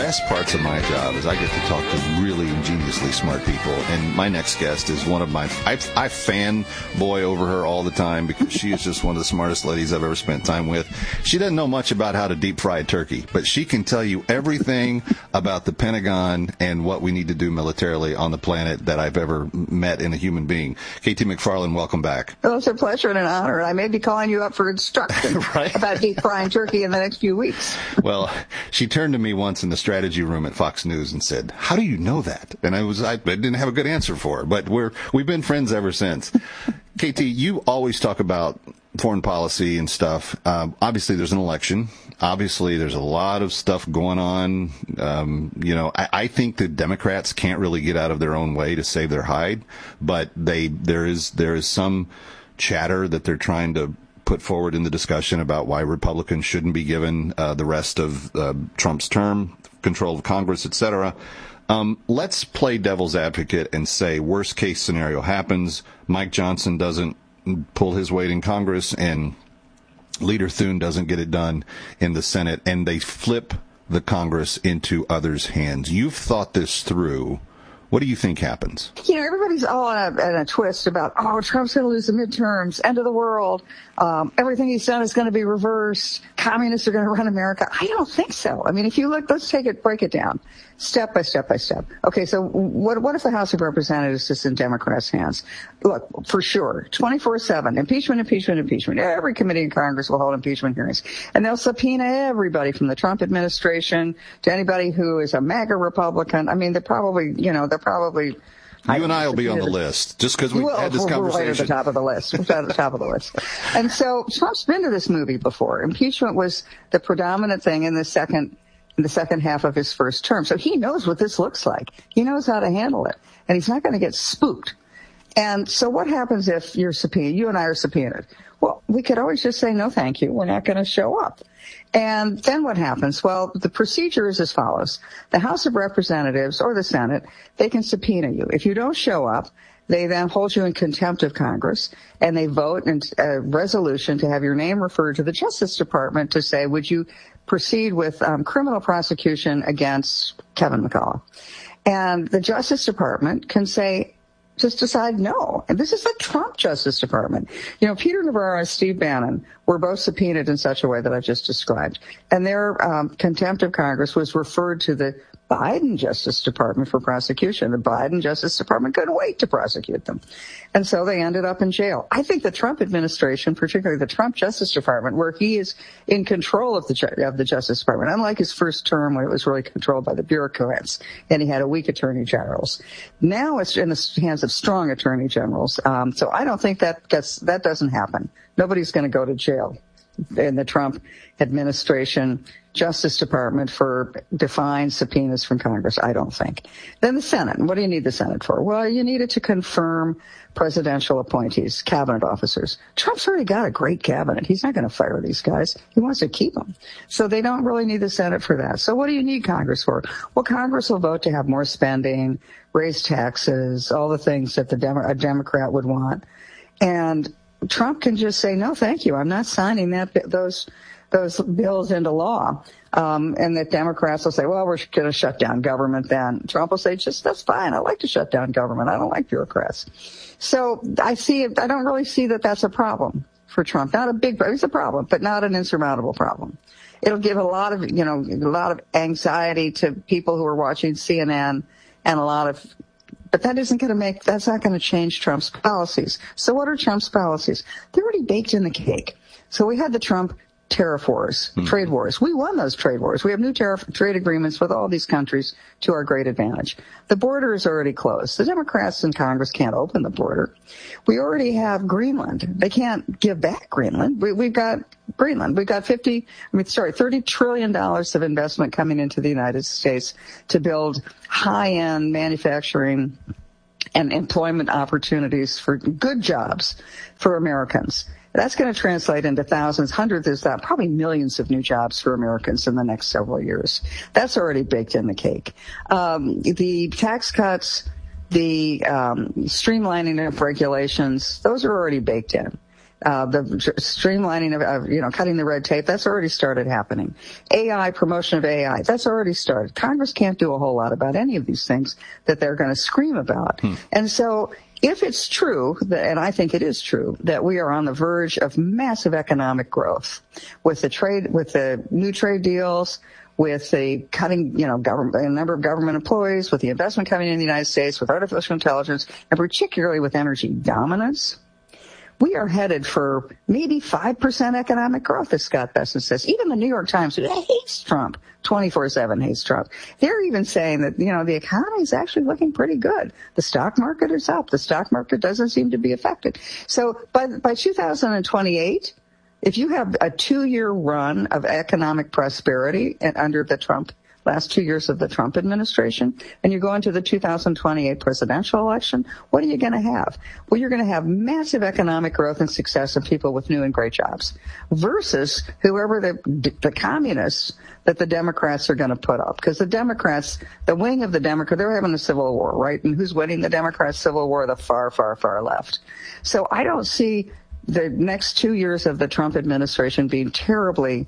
best parts of my job is I get to talk to really ingeniously smart people. And my next guest is one of my, I fanboy over her all the time because she is just one of the smartest ladies I've ever spent time with. She doesn't know much about how to deep fry turkey, but she can tell you everything about the Pentagon and what we need to do militarily on the planet that I've ever met in a human being. KT McFarland, welcome back. Well, it's a pleasure and an honor. I may be calling you up for instruction right? about deep frying turkey in the next few weeks. Well, she turned to me once in the strategy room at Fox News and said, "How do you know that?" And I didn't have a good answer for her, but we've been friends ever since. KT, you always talk about foreign policy and stuff. Obviously, there's an election. Obviously, there's a lot of stuff going on. I think the Democrats can't really get out of their own way to save their hide, but there is some chatter that they're trying to put forward in the discussion about why Republicans shouldn't be given the rest of Trump's term, control of Congress, etc. Let's play devil's advocate and say worst case scenario happens. Mike Johnson doesn't pull his weight in Congress and Leader Thune doesn't get it done in the Senate, and they flip the Congress into others' hands. You've thought this through. What do you think happens? Everybody's all in a twist about, Trump's going to lose the midterms, end of the world, everything he's done is going to be reversed, communists are going to run America. I don't think so. I mean, if you look, let's break it down, step by step by step. Okay, so what if the House of Representatives is in Democrats' hands? Look, for sure, 24/7, impeachment. Every committee in Congress will hold impeachment hearings, and they'll subpoena everybody from the Trump administration to anybody who is a MAGA Republican. I mean, they're probably. You and I will be on the list, just because we've had this conversation. We're right at the top of the list. We're at the top of the list. And so Trump's been to this movie before. Impeachment was the predominant thing in the second half of his first term. So he knows what this looks like. He knows how to handle it. And he's not going to get spooked. And so what happens if you're subpoenaed? You and I are subpoenaed. Well, we could always just say, no, thank you. We're not going to show up. And then what happens? Well, the procedure is as follows. The House of Representatives or the Senate, they can subpoena you. If you don't show up, they then hold you in contempt of Congress, and they vote in a resolution to have your name referred to the Justice Department to say, would you proceed with criminal prosecution against Kevin McCullough? And the Justice Department can say, just decide no. And this is the Trump Justice Department. Peter Navarro and Steve Bannon were both subpoenaed in such a way that I've just described. And their contempt of Congress was referred to the Biden Justice Department for prosecution. The Biden Justice Department couldn't wait to prosecute them. And so they ended up in jail. I think the Trump administration, particularly the Trump Justice Department, where he is in control of the Justice Department, unlike his first term when it was really controlled by the bureaucrats and he had a weak attorney generals. Now it's in the hands of strong attorney generals. So I don't think that doesn't happen. Nobody's going to go to jail in the Trump administration Justice Department for defying subpoenas from Congress, I don't think. Then the Senate. What do you need the Senate for? Well, you need it to confirm presidential appointees, cabinet officers. Trump's already got a great cabinet. He's not going to fire these guys. He wants to keep them. So they don't really need the Senate for that. So what do you need Congress for? Well, Congress will vote to have more spending, raise taxes, all the things that a Democrat would want. And Trump can just say, no, thank you. I'm not signing those bills into law. And the Democrats will say, well, we're going to shut down government then. Trump will say, that's fine. I like to shut down government. I don't like bureaucrats. So I don't really see that that's a problem for Trump. It's a problem, but not an insurmountable problem. It'll give a lot of anxiety to people who are watching CNN but that's not going to change Trump's policies. So what are Trump's policies? They're already baked in the cake. So we had the Trump tariff wars, trade wars. We won those trade wars. We have new trade agreements with all these countries to our great advantage. The border is already closed. The Democrats in Congress can't open the border. We already have Greenland. They can't give back Greenland. We've got Greenland. We've got $30 trillion of investment coming into the United States to build high-end manufacturing and employment opportunities for good jobs for Americans. That's going to translate into thousands, hundreds, probably millions of new jobs for Americans in the next several years. That's already baked in the cake. The tax cuts, the streamlining of regulations, those are already baked in. the streamlining of cutting the red tape, that's already started happening. AI, promotion of AI, that's already started. Congress can't do a whole lot about any of these things that they're going to scream about. And so if it's true, and I think it is true, that we are on the verge of massive economic growth with the new trade deals, with the cutting, a number of government employees, with the investment coming in the United States, with artificial intelligence, and particularly with energy dominance, we are headed for maybe 5% economic growth, as Scott Bessent says. Even the New York Times, who hates Trump, 24/7 hates Trump, they're even saying that, the economy is actually looking pretty good. The stock market is up. The stock market doesn't seem to be affected. So by 2028, if you have a 2-year run of economic prosperity under the last 2 years of the Trump administration, and you go into the 2028 presidential election, what are you going to have? Well, you're going to have massive economic growth and success of people with new and great jobs versus whoever the communists that the Democrats are going to put up. Because the Democrats, the wing of the Democrat, they're having a civil war, right? And who's winning the Democrats' civil war? The far, far, far left. So I don't see the next 2 years of the Trump administration being terribly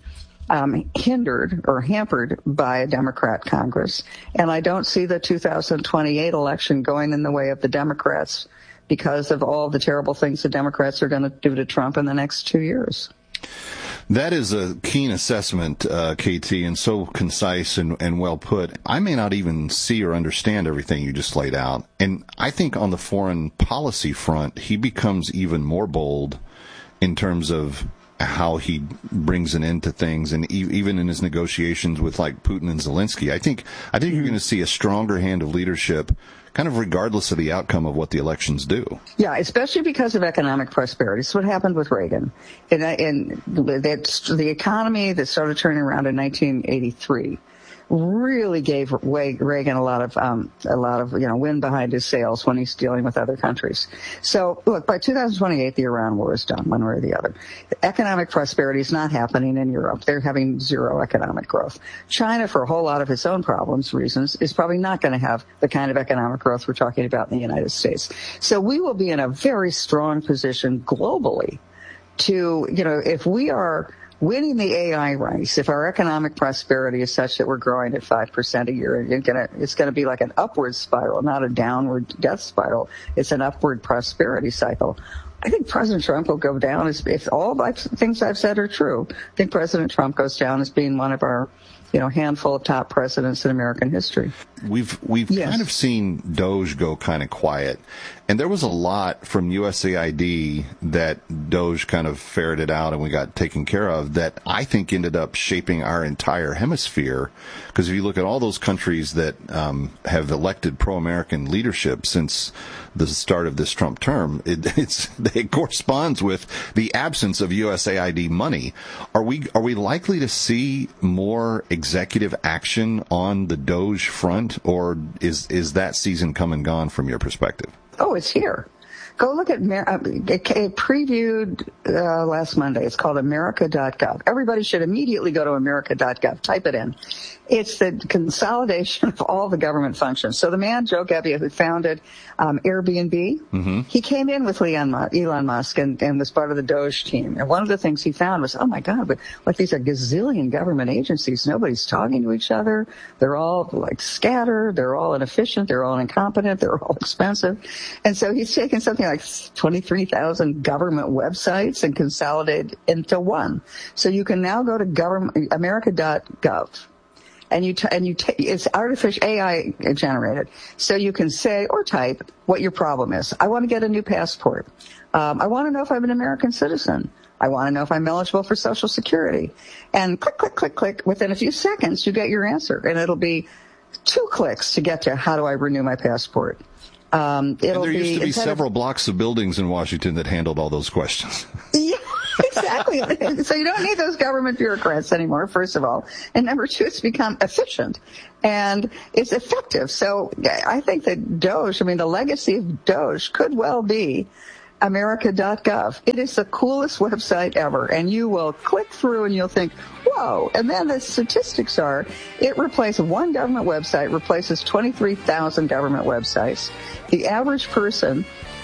hindered or hampered by a Democrat Congress. And I don't see the 2028 election going in the way of the Democrats because of all the terrible things the Democrats are going to do to Trump in the next 2 years. That is a keen assessment, KT, and so concise and well put. I may not even see or understand everything you just laid out. And I think on the foreign policy front, he becomes even more bold in terms of how he brings an end to things, and even in his negotiations with like Putin and Zelensky. I think you're going to see a stronger hand of leadership, kind of regardless of the outcome of what the elections do. Yeah, especially because of economic prosperity. It's what happened with Reagan. And the economy that started turning around in 1983 really gave Reagan a lot of wind behind his sails when he's dealing with other countries. So look, by 2028, the Iran war is done, one way or the other. Economic prosperity is not happening in Europe. They're having zero economic growth. China, for a whole lot of its own reasons, is probably not going to have the kind of economic growth we're talking about in the United States. So we will be in a very strong position globally to, if we are winning the AI race, if our economic prosperity is such that we're growing at 5% a year, it's going to be like an upward spiral, not a downward death spiral. It's an upward prosperity cycle. I think President Trump will go down if all the things I've said are true. I think President Trump goes down as being one of our, handful of top presidents in American history. We've kind of seen Doge go kind of quiet. And there was a lot from USAID that Doge kind of ferreted out and we got taken care of that I think ended up shaping our entire hemisphere. Because if you look at all those countries that have elected pro-American leadership since the start of this Trump term, it corresponds with the absence of USAID money. Are we likely to see more executive action on the Doge front, or is that season come and gone from your perspective? Oh, it's here. Go look at it previewed last Monday. It's called America.gov. Everybody should immediately go to America.gov. Type it in. It's the consolidation of all the government functions. So the man, Joe Gebbia, who founded Airbnb, he came in with Elon Musk and was part of the Doge team. And one of the things he found was, oh my God, but these are gazillion government agencies. Nobody's talking to each other. They're all scattered. They're all inefficient. They're all incompetent. They're all expensive. And so he's taken something like 23,000 government websites and consolidated into one. So you can now go to America.gov. And it's artificial AI generated. So you can say or type what your problem is. I want to get a new passport. I want to know if I'm an American citizen. I want to know if I'm eligible for Social Security. And click, click, click, click. Within a few seconds, you get your answer. And it'll be 2 clicks to get to how do I renew my passport. And there used to be several blocks of buildings in Washington that handled all those questions. Yeah, exactly. So you don't need those government bureaucrats anymore, first of all. And number 2, it's become efficient and it's effective. So I think that Doge, the legacy of Doge could well be America.gov. It is the coolest website ever. And you will click through and you'll think, whoa. And then the statistics are, one government website replaces 23,000 government websites. The average person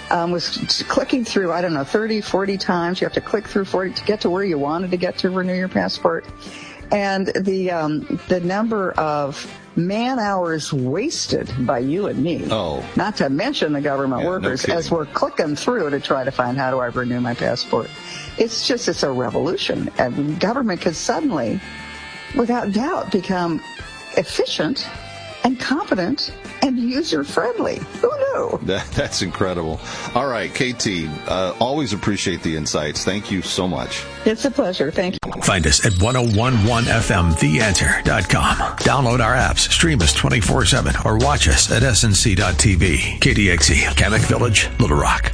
was clicking through, 30, 40 times. You have to click through 40 to get to where you wanted to get to renew your passport. And the number of man hours wasted by you and me, not to mention the government workers, as we're clicking through to try to find how do I renew my passport. It's a revolution. And government could suddenly, without doubt, become efficient and competent and user-friendly. Who knew? That's incredible. All right, KT, always appreciate the insights. Thank you so much. It's a pleasure. Thank you. Find us at 1011fmtheanswer.com. Download our apps, stream us 24/7, or watch us at snc.tv. KDXE, Kamek Village, Little Rock.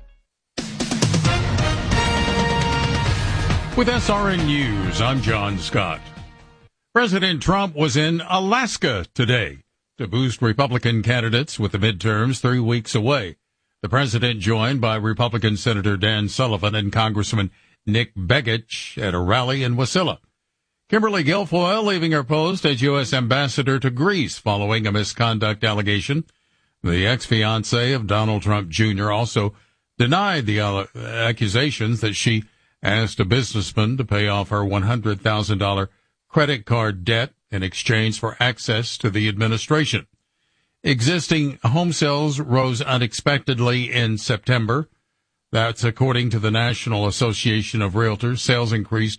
With SRN News, I'm John Scott. President Trump was in Alaska today to boost Republican candidates with the midterms 3 weeks away. The president joined by Republican Senator Dan Sullivan and Congressman Nick Begich at a rally in Wasilla. Kimberly Guilfoyle leaving her post as U.S. ambassador to Greece following a misconduct allegation. The ex-fiancé of Donald Trump Jr. also denied the accusations that she asked a businessman to pay off her $100,000 credit card debt in exchange for access to the administration. Existing home sales rose unexpectedly in September. That's according to the National Association of Realtors. Sales increased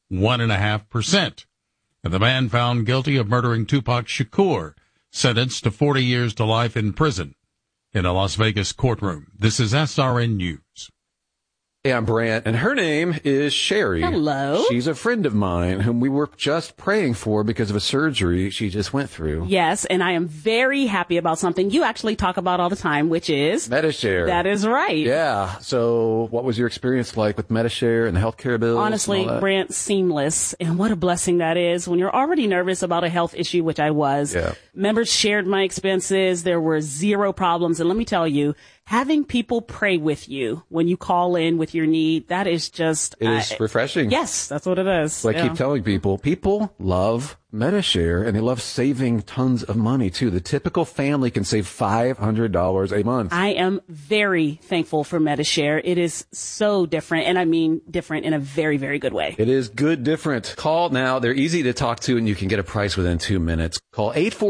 1.5%. And the man found guilty of murdering Tupac Shakur, sentenced to 40 years to life in prison in a Las Vegas courtroom. This is SRN News. Hey, I'm Brant, and her name is Sherry. Hello. She's a friend of mine whom we were just praying for because of a surgery she just went through. Yes, and I am very happy about something you actually talk about all the time, which is Medi-Share. That is right. Yeah. So what was your experience like with Medi-Share and the healthcare bills? Honestly, Brant, seamless. And what a blessing that is when you're already nervous about a health issue, which I was. Yeah. Members shared my expenses. There were zero problems. And let me tell you, having people pray with you when you call in with your need, that is just... It is refreshing. Yes, that's what it is. So I keep telling people love Medi-Share, and they love saving tons of money, too. The typical family can save $500 a month. I am very thankful for Medi-Share. It is so different, and I mean different in a very, very good way. It is good different. Call now. They're easy to talk to, and you can get a price within 2 minutes. Call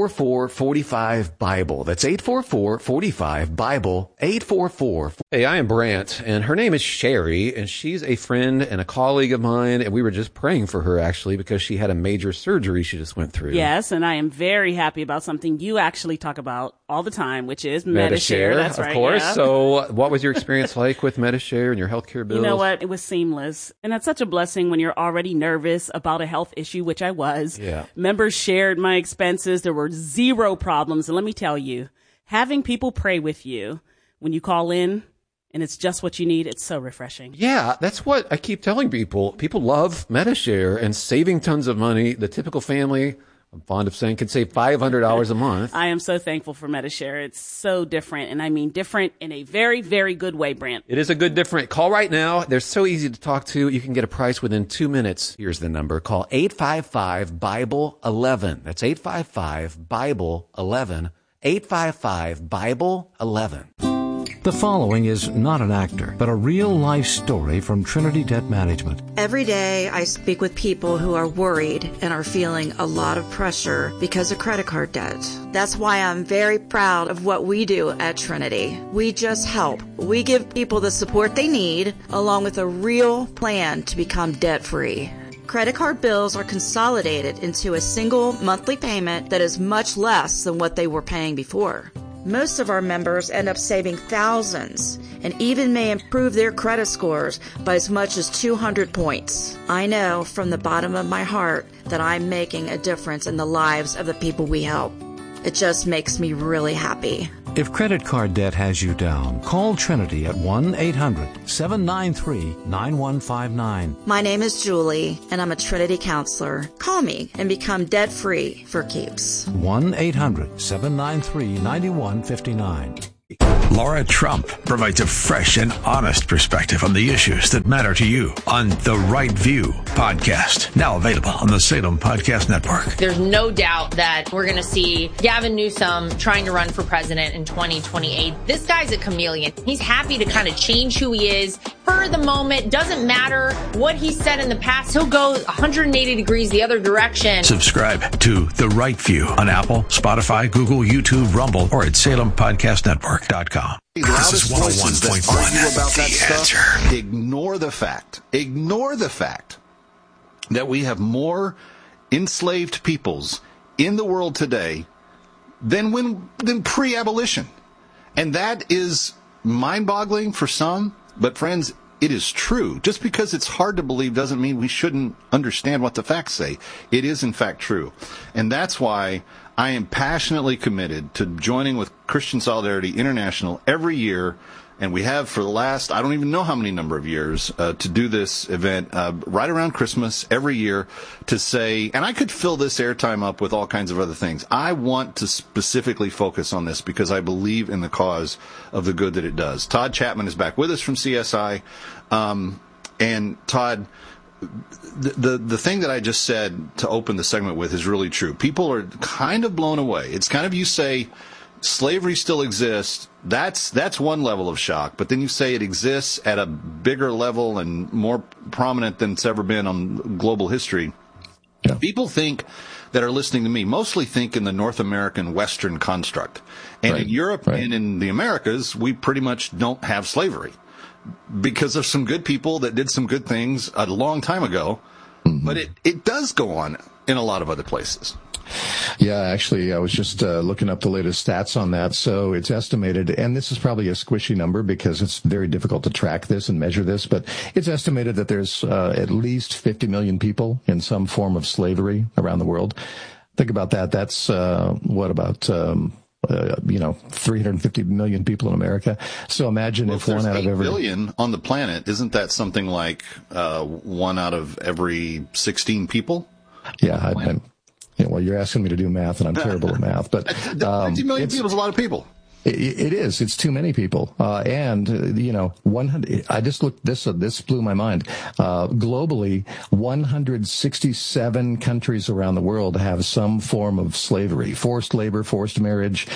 844-45-BIBLE. That's 844-45-BIBLE. 844. Hey, I am Brant, and her name is Sherry, and she's a friend and a colleague of mine, and we were just praying for her, actually, because she had a major surgery she just went through. Yes, and I am very happy about something you actually talk about all the time, which is Medi-Share. That's right. Of course. Yeah. So what was your experience like with Medi-Share and your healthcare bills? You know what? It was seamless. And that's such a blessing when you're already nervous about a health issue, which I was. Yeah. Members shared my expenses. There were zero problems. And let me tell you, having people pray with you when you call in, and it's just what you need, it's so refreshing. Yeah, that's what I keep telling people. People love Medi-Share and saving tons of money. The typical family, I'm fond of saying, can save $500 a month. I am so thankful for Medi-Share. It's so different, and I mean different in a very, very good way, Brant. It is a good different. Call right now. They're so easy to talk to. You can get a price within 2 minutes. Here's the number. Call 855-BIBLE-11. That's 855-BIBLE-11. 855-BIBLE-11. The following is not an actor, but a real-life story from Trinity Debt Management. Every day I speak with people who are worried and are feeling a lot of pressure because of credit card debt. That's why I'm very proud of what we do at Trinity. We just help. We give people the support they need, along with a real plan to become debt-free. Credit card bills are consolidated into a single monthly payment that is much less than what they were paying before. Most of our members end up saving thousands and even may improve their credit scores by as much as 200 points. I know from the bottom of my heart that I'm making a difference in the lives of the people we help. It just makes me really happy. If credit card debt has you down, call Trinity at 1-800-793-9159. My name is Julie, and I'm a Trinity counselor. Call me and become debt-free for keeps. 1-800-793-9159. Laura Trump provides a fresh and honest perspective on the issues that matter to you on The Right View podcast, now available on the Salem Podcast Network. There's no doubt that we're going to see Gavin Newsom trying to run for president in 2028. This guy's a chameleon. He's happy to kind of change who he is for the moment. Doesn't matter what he said in the past. He'll go 180 degrees the other direction. Subscribe to The Right View on Apple, Spotify, Google, YouTube, Rumble, or at SalemPodcastNetwork.com. This is 101.1. About that Answer. stuff. Ignore the fact that we have more enslaved peoples in the world today than pre-abolition. And that is mind-boggling for some, but friends, it is true. Just because it's hard to believe doesn't mean we shouldn't understand what the facts say. It is, in fact, true. And that's why I am passionately committed to joining with Christian Solidarity International every year, and we have for the last, I don't even know how many number of years, to do this event right around Christmas every year to say, and I could fill this airtime up with all kinds of other things. I want to specifically focus on this because I believe in the cause of the good that it does. Todd Chapman is back with us from CSI. And Todd, the thing that I just said to open the segment with is really true. People are kind of blown away. It's kind of, you say slavery still exists. That's one level of shock. But then you say it exists at a bigger level and more prominent than it's ever been on global history. Yeah. People think that are listening to me mostly think in the North American Western construct. And in Europe and in the Americas, we pretty much don't have slavery, because of some good people that did some good things a long time ago. Mm-hmm. But it does go on in a lot of other places. Yeah, actually, I was just looking up the latest stats on that. So it's estimated, and this is probably a squishy number because it's very difficult to track this and measure this, but it's estimated that there's at least 50 million people in some form of slavery around the world. Think about that. That's about 350 million people in America. So imagine if one out of every 8 billion on the planet, isn't that something like 1 out of every 16 people? Yeah, well, you're asking me to do math, and I'm terrible at math. But 50 million people is a lot of people. It is. It's too many people. 100. I just looked this up. This blew my mind. Globally, 167 countries around the world have some form of slavery, forced labor, forced marriage,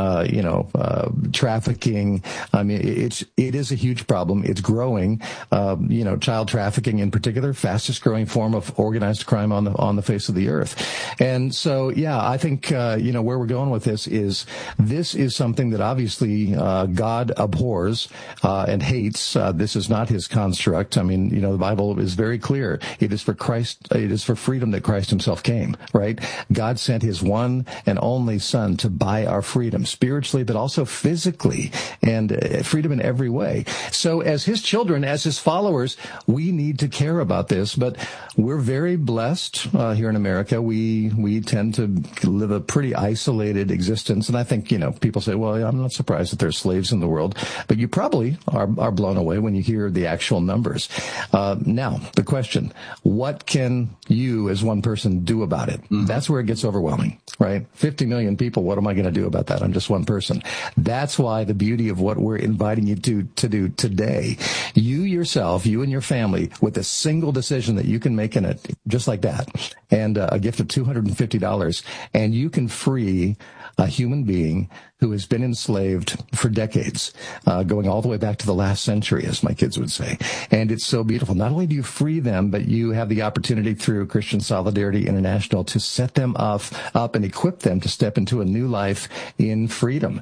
trafficking. I mean, it is a huge problem. It's growing. Child trafficking in particular, fastest growing form of organized crime on the face of the earth. And so, yeah, I think where we're going with this is something that obviously God abhors and hates. This is not his construct. I mean, the Bible is very clear. It is for Christ. It is for freedom that Christ himself came, right? God sent his one and only Son to buy our freedom spiritually, but also physically, and freedom in every way. So as his children, as his followers, we need to care about this, but we're very blessed here in America. We tend to live a pretty isolated existence. And I think, people say, well, I'm not surprised that there's slaves in the world, but you probably are blown away when you hear the actual numbers. Now, the question, what can you as one person do about it? Mm-hmm. That's where it gets overwhelming, right? 50 million people, what am I going to do about that? I'm just one person. That's why the beauty of what we're inviting you to do today, you yourself, you and your family, with a single decision that you can make in it, just like that, and a gift of $250, and you can free a human being who has been enslaved for decades, going all the way back to the last century, as my kids would say. And it's so beautiful. Not only do you free them, but you have the opportunity through Christian Solidarity International to set them up and equip them to step into a new life in freedom.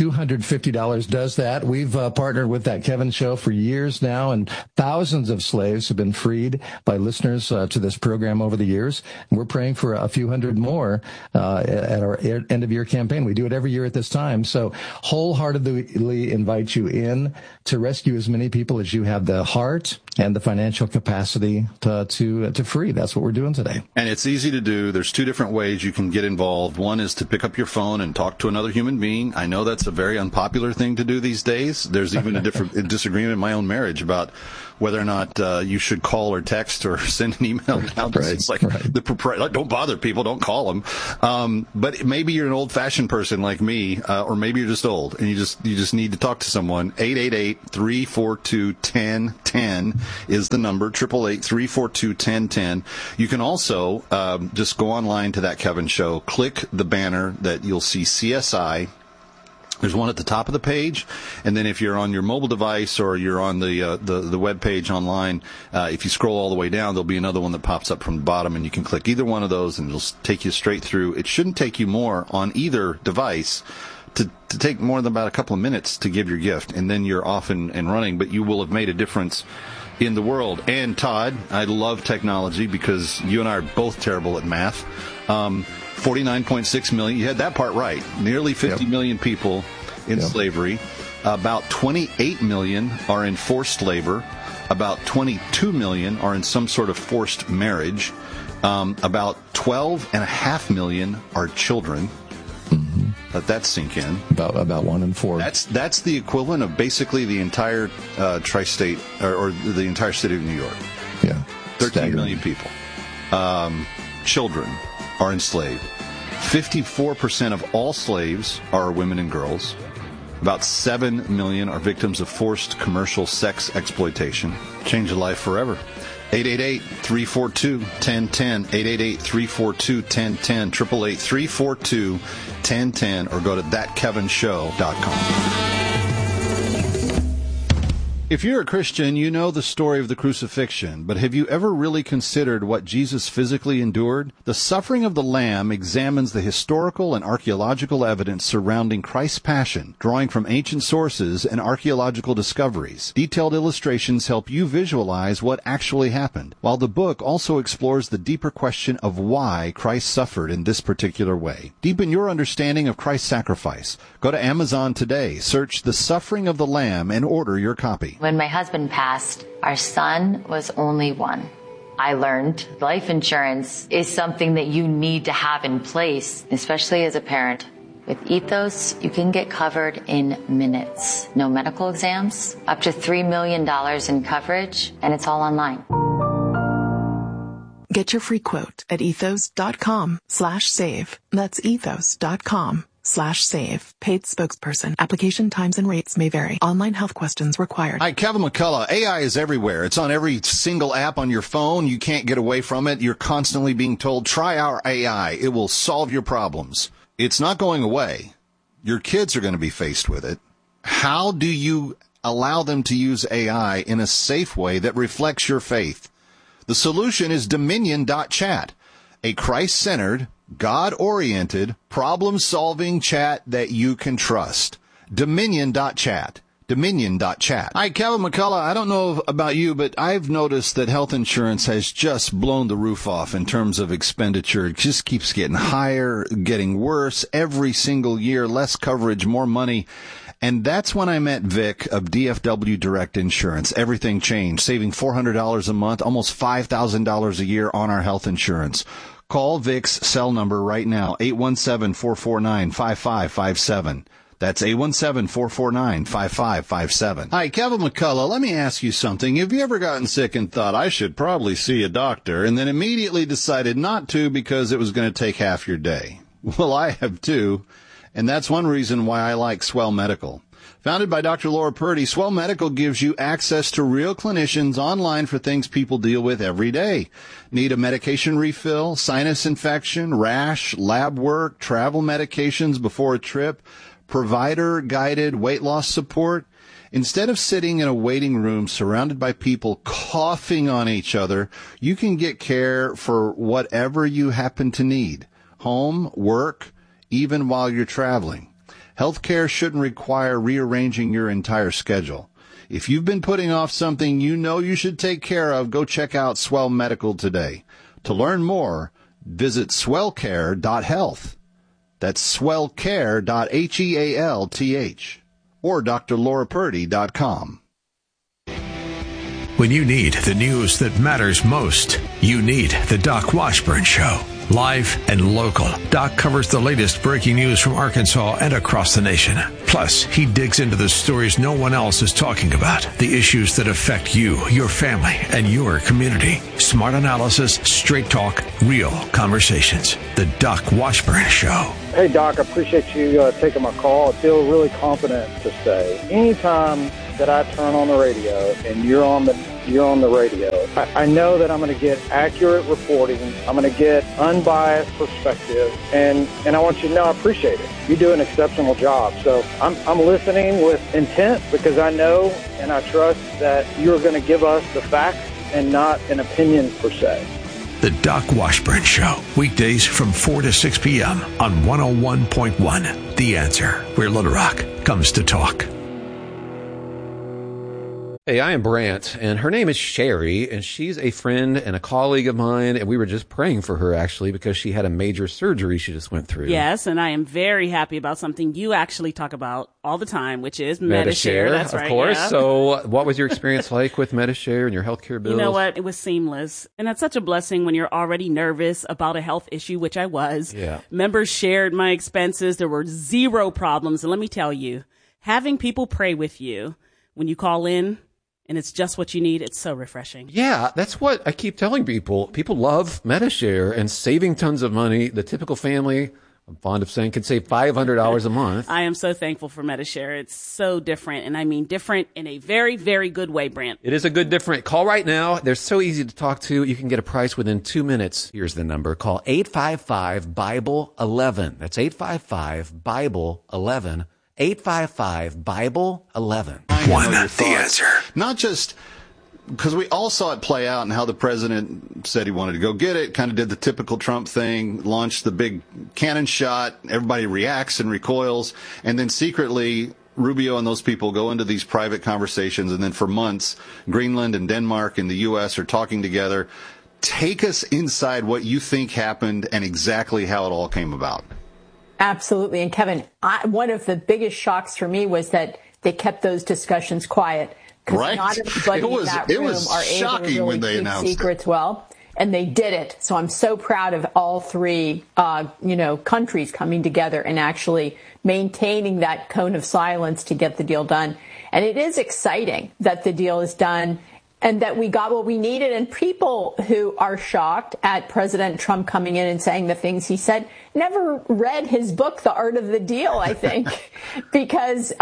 $250 does that. We've partnered with That Kevin Show for years now, and thousands of slaves have been freed by listeners to this program over the years. And we're praying for a few hundred more at our end-of-year campaign. We do it every year at this time. So wholeheartedly invite you in to rescue as many people as you have the heart and the financial capacity to free. That's what we're doing today. And it's easy to do. There's 2 different ways you can get involved. One is to pick up your phone and talk to another human being. I know that's a very unpopular thing to do these days. There's even a disagreement in my own marriage about whether or not you should call or text or send an email now. It's like the proprietor, don't bother people, don't call them. But maybe you're an old-fashioned person like me, or maybe you're just old and you just need to talk to someone, 888-342-1010 is the number, 888-342-1010. You can also just go online to That Kevin Show, click the banner that you'll see CSI. There's one at the top of the page, and then if you're on your mobile device or you're on the web page online, if you scroll all the way down, there'll be another one that pops up from the bottom, and you can click either one of those, and it'll take you straight through. It shouldn't take you more on either device to take more than about a couple of minutes to give your gift, and then you're off and running, but you will have made a difference in the world. And Todd, I love technology because you and I are both terrible at math. 49.6 million. You had that part right. Nearly 50 million people in slavery. About 28 million are in forced labor. About 22 million are in some sort of forced marriage. About 12.5 million are children. Let that sink in. About 1 in 4. That's the equivalent of basically the entire tri-state or the entire city of New York. Yeah. 13 million people. Children are enslaved. 54% of all slaves are women and girls. About 7 million are victims of forced commercial sex exploitation. Change a life forever. 888-342-1010. 888-342-1010. 888-342-1010. Or go to thatkevinshow.com. If you're a Christian, you know the story of the crucifixion, but have you ever really considered what Jesus physically endured? The Suffering of the Lamb examines the historical and archaeological evidence surrounding Christ's passion, drawing from ancient sources and archaeological discoveries. Detailed illustrations help you visualize what actually happened, while the book also explores the deeper question of why Christ suffered in this particular way. Deepen your understanding of Christ's sacrifice. Go to Amazon today, search The Suffering of the Lamb, and order your copy. When my husband passed, our son was only 1. I learned life insurance is something that you need to have in place, especially as a parent. With Ethos, you can get covered in minutes. No medical exams, up to $3 million in coverage, and it's all online. Get your free quote at ethos.com/save. That's ethos.com/save. Paid spokesperson. Application times and rates may vary. Online health questions required. Hi, Kevin McCullough. AI is everywhere. It's on every single app on your phone. You can't get away from it. You're constantly being told, try our AI. It will solve your problems. It's not going away. Your kids are going to be faced with it. How do you allow them to use AI in a safe way that reflects your faith? The solution is Dominion.chat, a Christ-centered, God-oriented, problem-solving chat that you can trust. Dominion.chat. Dominion.chat. Hi, Kevin McCullough. I don't know about you, but I've noticed that health insurance has just blown the roof off in terms of expenditure. It just keeps getting higher, getting worse every single year, less coverage, more money. And that's when I met Vic of DFW Direct Insurance. Everything changed, saving $400 a month, almost $5,000 a year on our health insurance. Call Vic's cell number right now, 817-449-5557. That's 817-449-5557. Hi, Kevin McCullough. Let me ask you something. Have you ever gotten sick and thought, I should probably see a doctor, and then immediately decided not to because it was going to take half your day? Well, I have too, and that's one reason why I like Swell Medical. Founded by Dr. Laura Purdy, Swell Medical gives you access to real clinicians online for things people deal with every day. Need a medication refill, sinus infection, rash, lab work, travel medications before a trip, provider-guided weight loss support? Instead of sitting in a waiting room surrounded by people coughing on each other, you can get care for whatever you happen to need. Home, work, even while you're traveling. Healthcare shouldn't require rearranging your entire schedule. If you've been putting off something you know you should take care of, go check out Swell Medical today. To learn more, visit swellcare.health. That's swellcare.health or drlaurapurdy.com. When you need the news that matters most, you need the Doc Washburn Show. Live and local, Doc covers the latest breaking news from Arkansas and across the nation. Plus, he digs into the stories no one else is talking about, the issues that affect you, your family, and your community. Smart analysis, straight talk, real conversations. The Doc Washburn Show. Hey, Doc, I appreciate you taking my call. I feel really confident to say anytime that I turn on the radio and you're on the radio, I know that I'm going to get accurate reporting. I'm going to get unbiased perspective, and I want you to know I appreciate it. You do an exceptional job. So I'm listening with intent because I know and I trust that you're going to give us the facts and not an opinion per se. The Doc Washburn Show, weekdays from 4 to 6 p.m. on 101.1. The Answer, where Little Rock comes to talk. Hey, I am Brant, and her name is Sherry, and she's a friend and a colleague of mine, and we were just praying for her, actually, because she had a major surgery she just went through. Yes, and I am very happy about something you actually talk about all the time, which is Medi-Share. That's right. Of course. Yeah. So what was your experience like with Medi-Share and your healthcare bills? You know what? It was seamless. And that's such a blessing when you're already nervous about a health issue, which I was. Yeah. Members shared my expenses. There were zero problems. And let me tell you, having people pray with you when you call in, and it's just what you need, it's so refreshing. Yeah, that's what I keep telling people. People love Medi-Share and saving tons of money. The typical family, I'm fond of saying, can save $500 a month. I am so thankful for Medi-Share. It's so different, and I mean different in a very, very good way, Brant. It is a good different. Call right now. They're so easy to talk to. You can get a price within 2 minutes. Here's the number. Call 855-BIBLE-11. That's 855-BIBLE-11. 855-BIBLE-11. The Answer. Not just because we all saw it play out and how the president said he wanted to go get it, kind of did the typical Trump thing, launched the big cannon shot, everybody reacts and recoils, and then secretly Rubio and those people go into these private conversations, and then for months, Greenland and Denmark and the U.S. are talking together. Take us inside what you think happened and exactly how it all came about. Absolutely. And Kevin, one of the biggest shocks for me was that they kept those discussions quiet. Right. Not everybody in that room are able to really when they keep announced secrets well. And they did it. So I'm so proud of all three, countries coming together and actually maintaining that cone of silence to get the deal done. And it is exciting that the deal is done and that we got what we needed. And people who are shocked at President Trump coming in and saying the things he said never read his book, The Art of the Deal, I think, because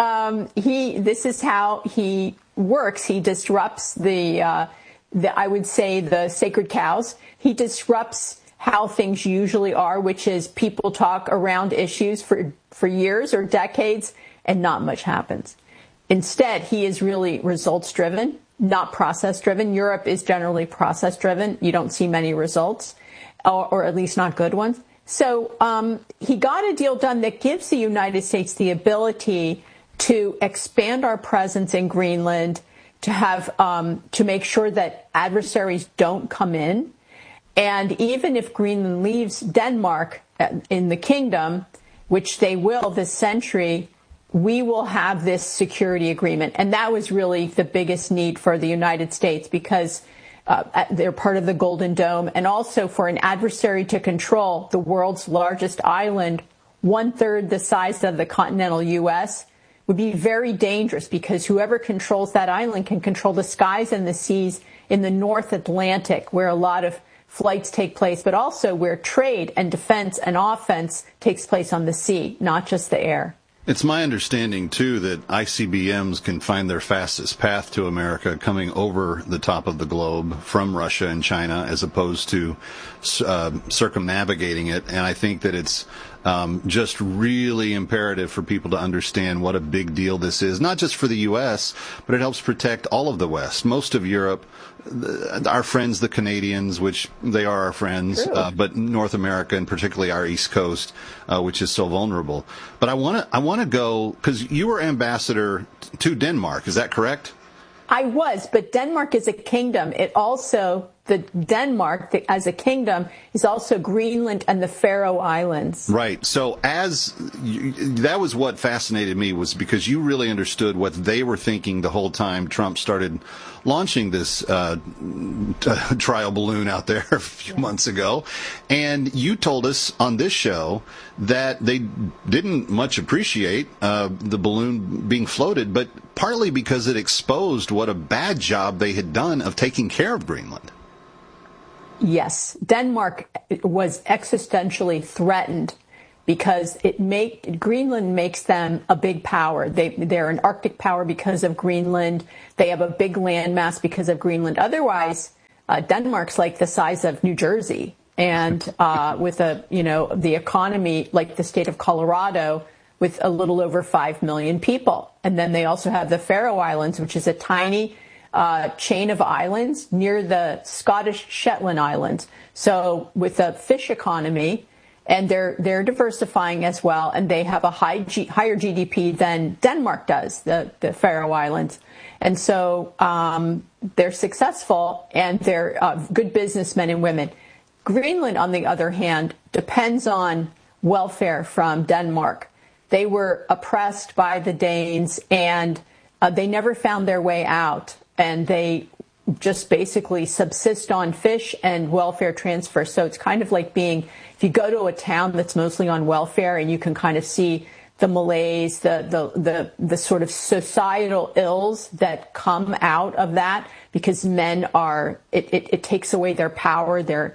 this is how he works. He disrupts I would say, the sacred cows. He disrupts how things usually are, which is people talk around issues for years or decades and not much happens. Instead, he is really results-driven, not process-driven. Europe is generally process-driven. You don't see many results, or at least not good ones. So he got a deal done that gives the United States the ability to expand our presence in Greenland, to have to make sure that adversaries don't come in. And even if Greenland leaves Denmark in the kingdom, which they will this century, we will have this security agreement. And that was really the biggest need for the United States because they're part of the Golden Dome. And also for an adversary to control the world's largest island, 1/3 the size of the continental U.S., would be very dangerous because whoever controls that island can control the skies and the seas in the North Atlantic, where a lot of flights take place, but also where trade and defense and offense takes place on the sea, not just the air. It's my understanding, too, that ICBMs can find their fastest path to America coming over the top of the globe from Russia and China as opposed to circumnavigating it. And I think that it's just really imperative for people to understand what a big deal this is, not just for the U.S., but it helps protect all of the West, most of Europe, our friends, the Canadians, which they are our friends, but North America and particularly our East Coast, which is so vulnerable. But I want to go, because you were ambassador to Denmark, is that correct? I was, but Denmark is a kingdom. It also, Denmark, as a kingdom, is also Greenland and the Faroe Islands. Right. So that was what fascinated me, was because you really understood what they were thinking the whole time Trump started launching this trial balloon out there a few months ago. And you told us on this show that they didn't much appreciate the balloon being floated, but partly because it exposed what a bad job they had done of taking care of Greenland. Yes, Denmark was existentially threatened because Greenland makes them a big power. They're an Arctic power because of Greenland. They have a big landmass because of Greenland. Otherwise, Denmark's like the size of New Jersey, and with the economy like the state of Colorado, with a little over 5 million people. And then they also have the Faroe Islands, which is a tiny chain of islands near the Scottish Shetland Islands. So with a fish economy, and they're diversifying as well, and they have a higher GDP than Denmark does, the Faroe Islands. And so they're successful, and they're good businessmen and women. Greenland, on the other hand, depends on welfare from Denmark. They were oppressed by the Danes, and they never found their way out. And they just basically subsist on fish and welfare transfer. So it's kind of like if you go to a town that's mostly on welfare, and you can kind of see the malaise, the sort of societal ills that come out of that, because men it takes away their power, their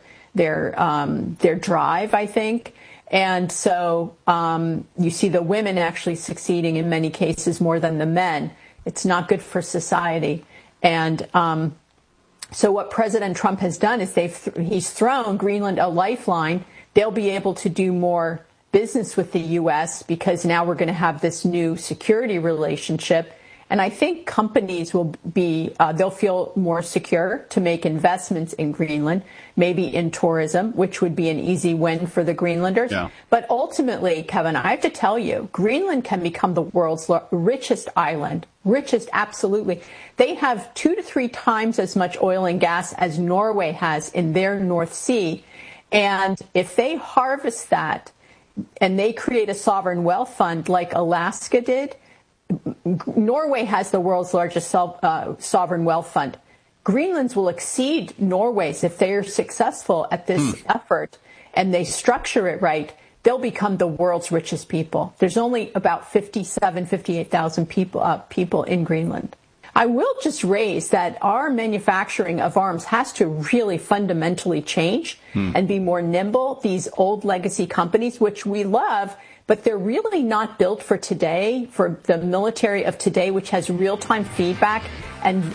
drive, I think. And so you see the women actually succeeding in many cases more than the men. It's not good for society. And so what President Trump has done is he's thrown Greenland a lifeline. They'll be able to do more business with the U.S. because now we're going to have this new security relationship. And I think companies will they'll feel more secure to make investments in Greenland, maybe in tourism, which would be an easy win for the Greenlanders. Yeah. But ultimately, Kevin, I have to tell you, Greenland can become the world's richest island. Richest, absolutely. They have 2 to 3 times as much oil and gas as Norway has in their North Sea. And if they harvest that and they create a sovereign wealth fund like Alaska did, Norway has the world's largest sovereign wealth fund. Greenland's will exceed Norway's if they are successful at this effort and they structure it right. They'll become the world's richest people. There's only about 58,000 people in Greenland. I will just raise that our manufacturing of arms has to really fundamentally change and be more nimble. These old legacy companies, which we love, but they're really not built for today, for the military of today, which has real-time feedback. And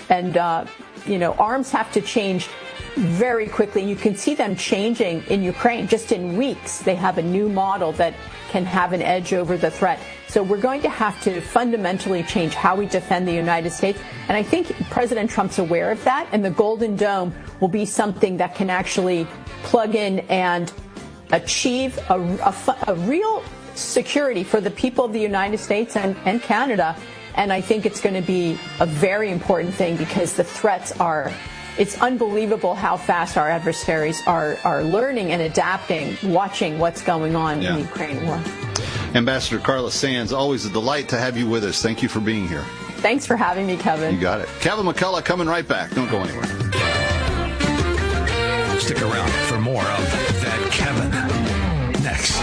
arms have to change very quickly. You can see them changing in Ukraine. Just in weeks, they have a new model that can have an edge over the threat. So we're going to have to fundamentally change how we defend the United States. And I think President Trump's aware of that. And the Golden Dome will be something that can actually plug in and achieve a real security for the people of the United States and Canada. And I think it's going to be a very important thing because the threats it's unbelievable how fast our adversaries are learning and adapting, watching what's going on in the Ukraine war. Ambassador Carla Sands, always a delight to have you with us. Thank you for being here. Thanks for having me, Kevin. You got it. Kevin McCullough coming right back. Don't go anywhere. Stick around for more of That Kevin next.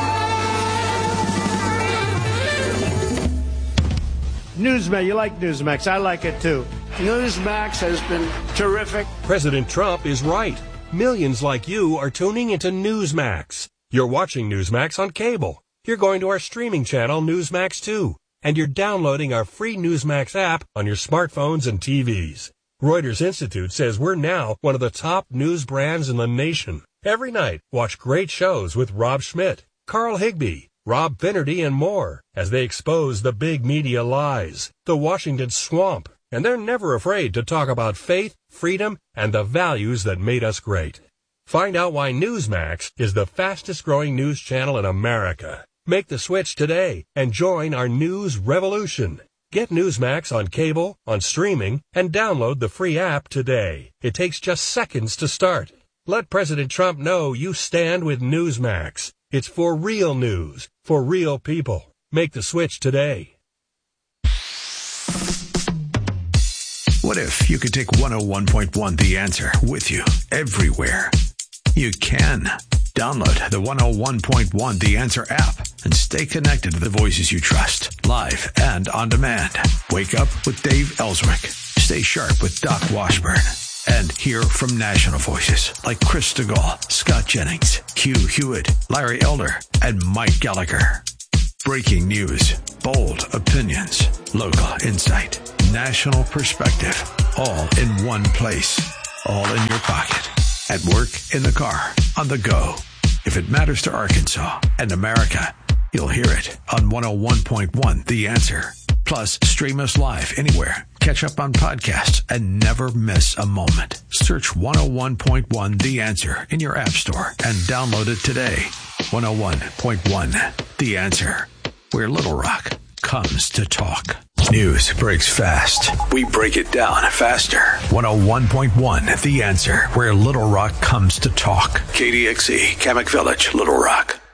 Newsmax, you like Newsmax. I like it too. Newsmax has been terrific. President Trump is right. Millions like you are tuning into Newsmax. You're watching Newsmax on cable. You're going to our streaming channel, Newsmax 2. And you're downloading our free Newsmax app on your smartphones and TVs. Reuters Institute says we're now one of the top news brands in the nation. Every night, watch great shows with Rob Schmidt, Carl Higbie, Rob Finnerty, and more as they expose the big media lies, the Washington swamp, and they're never afraid to talk about faith, freedom, and the values that made us great. Find out why Newsmax is the fastest-growing news channel in America. Make the switch today and join our news revolution. Get Newsmax on cable, on streaming, and download the free app today. It takes just seconds to start. Let President Trump know you stand with Newsmax. It's for real news, for real people. Make the switch today. What if you could take 101.1 The Answer with you everywhere? You can. Download the 101.1 The Answer app and stay connected to the voices you trust, live and on demand. Wake up with Dave Ellswick. Stay sharp with Doc Washburn. And hear from national voices like Chris DeGaulle, Scott Jennings, Hugh Hewitt, Larry Elder, and Mike Gallagher. Breaking news, bold opinions, local insight, national perspective, all in one place, all in your pocket, at work, in the car, on the go. If it matters to Arkansas and America, you'll hear it on 101.1 The Answer. Plus, stream us live anywhere. Catch up on podcasts and never miss a moment. Search 101.1 The Answer in your app store and download it today. 101.1 The Answer, where Little Rock comes to talk. News breaks fast. We break it down faster. 101.1 The Answer, where Little Rock comes to talk. KDXE, Kamak Village, Little Rock.